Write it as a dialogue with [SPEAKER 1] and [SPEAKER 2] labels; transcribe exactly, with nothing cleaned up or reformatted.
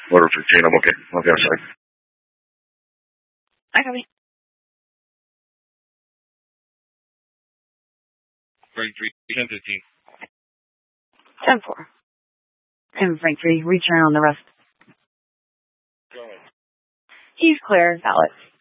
[SPEAKER 1] Order fifteen, I'm okay. I'll be outside.
[SPEAKER 2] I copy.
[SPEAKER 3] Frank three, ten fifteen.
[SPEAKER 2] ten four. Tim Frank three, return on the rest.
[SPEAKER 3] Go ahead.
[SPEAKER 2] He's clear, Alex.